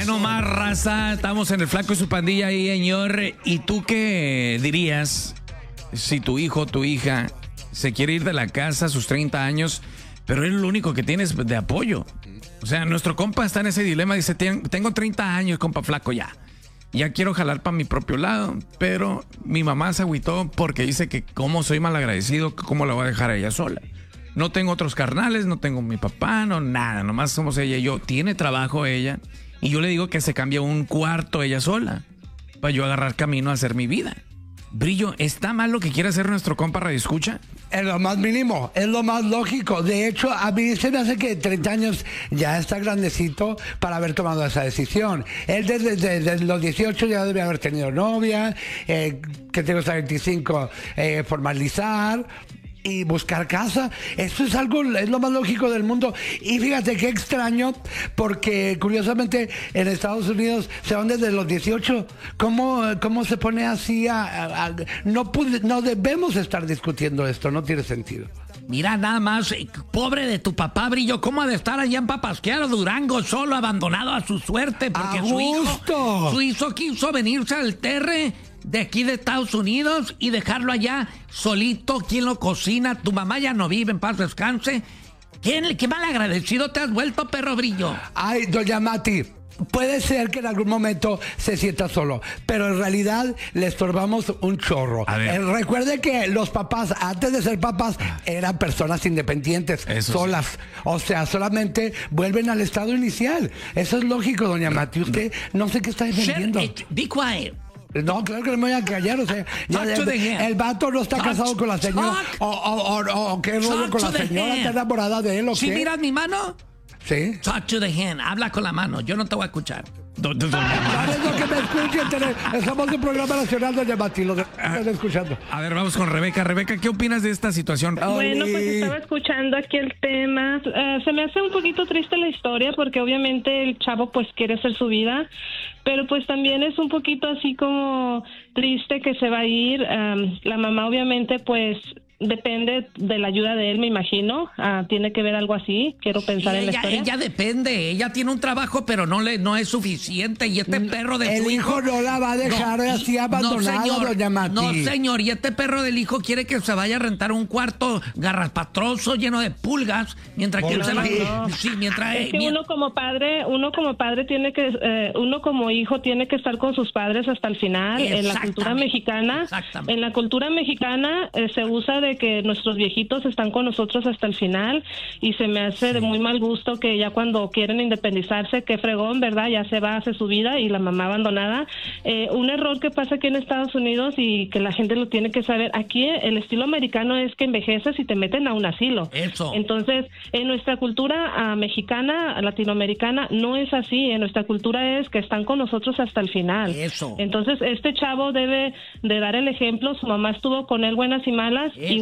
Bueno, más raza, estamos en el Flaco y su pandilla ahí, señor. ¿Y tú qué dirías si tu hijo o tu hija se quiere ir de la casa a sus 30 años, pero es lo único que tienes de apoyo? O sea, nuestro compa está en ese dilema, dice, tengo 30 años, compa Flaco, ya quiero jalar para mi propio lado, pero mi mamá se agüitó porque dice que como soy malagradecido, cómo la voy a dejar a ella sola. No tengo otros carnales, no tengo mi papá, no nada, nomás somos ella y yo. Tiene trabajo ella y yo le digo que se cambie un cuarto ella sola para yo agarrar camino a hacer mi vida. Brillo, ¿está mal lo que quiere hacer nuestro compa Radio Escucha? Es lo más mínimo, es lo más lógico. De hecho, a mí se me hace que 30 años ya está grandecito para haber tomado esa decisión. Él desde los 18 ya debe haber tenido novia, que tengo hasta 25, formalizar y buscar casa. Eso es algo, es lo más lógico del mundo. Y fíjate qué extraño, porque curiosamente en Estados Unidos se van desde los 18. ¿Cómo se pone así no debemos estar discutiendo esto, no tiene sentido. Mira, nada más, pobre de tu papá, Brillo, ¿cómo ha de estar allá en Papasquiaro, Durango, solo, abandonado a su suerte? Porque su hijo quiso venirse al Terre de aquí de Estados Unidos y dejarlo allá solito. ¿Quién lo cocina? Tu mamá ya no vive, en paz descanse. ¿Qué mal agradecido te has vuelto, perro Brillo? Ay, doña Mati, puede ser que en algún momento se sienta solo, pero en realidad le estorbamos un chorro. Recuerde que los papás, antes de ser papás, eran personas independientes, solas. O sea, solamente vuelven al estado inicial. Eso es lógico, doña Mati. Usted no sé qué está defendiendo. Be quiet. No, claro que no me voy a callar, o sea, el vato no está casado con la señora, o qué rollo con la señora, está enamorada de él, ¿o qué? ¿Sí miras mi mano? Sí. Talk to the hand, habla con la mano, yo no te voy a escuchar. ¿Sabes lo que me escuchen? Estamos en un programa nacional, doña Mati, lo están escuchando. A ver, vamos con Rebeca. Rebeca, ¿qué opinas de esta situación? Bueno, pues estaba escuchando aquí el tema. Se me hace un poquito triste la historia porque obviamente el chavo pues quiere hacer su vida, pero pues también es un poquito así como triste que se va a ir. La mamá obviamente pues depende de la ayuda de él, me imagino. Tiene que ver algo así. Quiero pensar en la historia. Ella depende. Ella tiene un trabajo, pero no es suficiente. Y este perro de su hijo... El hijo no la va a dejar así abandonada, doña Mati. No, señor. Y este perro del hijo quiere que se vaya a rentar un cuarto garrapastroso lleno de pulgas, mientras que él se va... Sí, mientras... Es que uno como padre tiene que... uno como hijo tiene que estar con sus padres hasta el final. En la cultura mexicana... En la cultura mexicana se usa de que nuestros viejitos están con nosotros hasta el final, y se me hace de muy mal gusto que ya cuando quieren independizarse, qué fregón, ¿verdad? Ya se va a hacer su vida y la mamá abandonada. Un error que pasa aquí en Estados Unidos y que la gente lo tiene que saber, aquí el estilo americano es que envejeces y te meten a un asilo. Eso. Entonces, en nuestra cultura mexicana, latinoamericana, no es así. En nuestra cultura es que están con nosotros hasta el final. Eso. Entonces, este chavo debe de dar el ejemplo. Su mamá estuvo con él buenas y malas, y